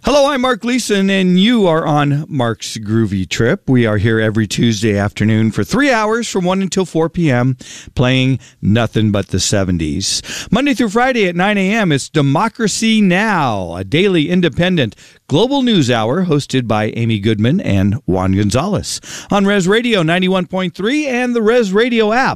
Hello, I'm Mark Gleason, and you are on Mark's Groovy Trip. We are here every Tuesday afternoon for 3 hours from 1 until 4 p.m., playing nothing but the 70s. Monday through Friday at 9 a.m., it's Democracy Now!, a daily independent global news hour hosted by Amy Goodman and Juan Gonzalez on Res Radio 91.3 and the Res Radio app.